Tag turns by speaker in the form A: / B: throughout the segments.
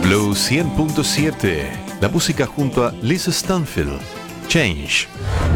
A: Blue 100.7, la música junto a Lisa Stanfield, Change.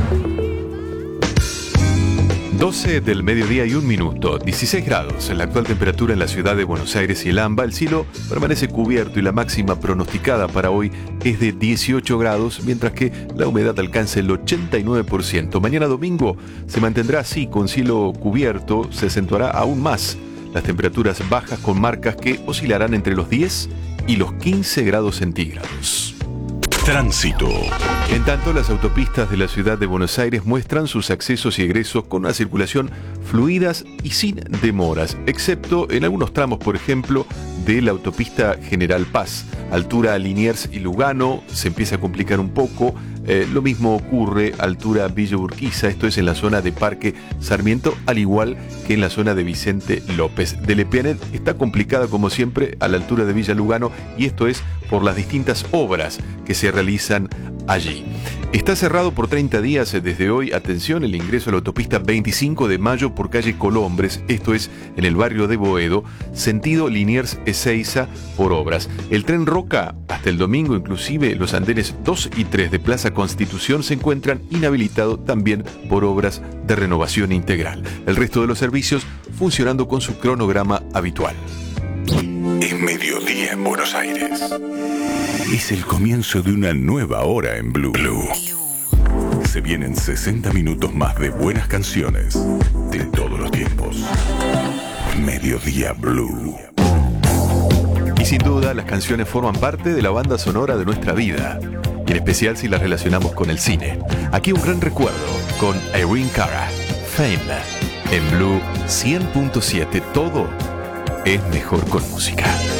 A: 12 del mediodía y 1 minuto, 16 grados. La actual temperatura en la ciudad de Buenos Aires y el AMBA. El cielo permanece cubierto y la máxima pronosticada para hoy es de 18 grados, mientras que la humedad alcanza el 89%. Mañana domingo se mantendrá así, con cielo cubierto, se acentuará aún más las temperaturas bajas con marcas que oscilarán entre los 10 y los 15 grados centígrados.
B: Tránsito.
A: En tanto, las autopistas de la ciudad de Buenos Aires muestran sus accesos y egresos con una circulación fluidas y sin demoras, excepto en algunos tramos, por ejemplo, de la autopista General Paz. Altura Liniers y Lugano se empieza a complicar un poco. Lo mismo ocurre altura Villa Urquiza, esto es en la zona de Parque Sarmiento, al igual que en la zona de Vicente López. De Lepianet está complicada como siempre a la altura de Villa Lugano, y esto es por las distintas obras que se realizan allí. Está cerrado por 30 días desde hoy, atención, el ingreso a la autopista 25 de Mayo por calle Colombres, esto es en el barrio de Boedo, sentido Liniers Ezeiza, por obras. El tren Roca, hasta el domingo inclusive, los andenes 2 y 3 de Plaza Constitución se encuentran inhabilitados también por obras de renovación integral. El resto de los servicios funcionando con su cronograma habitual.
B: Es mediodía en Buenos Aires. Es el comienzo de una nueva hora en Blue. Se vienen 60 minutos más de buenas canciones de todos los tiempos. Mediodía Blue.
A: Y sin duda, las canciones forman parte de la banda sonora de nuestra vida, y en especial si las relacionamos con el cine. Aquí un gran recuerdo con Irene Cara, Fame, en Blue 100.7. Todo es mejor con música.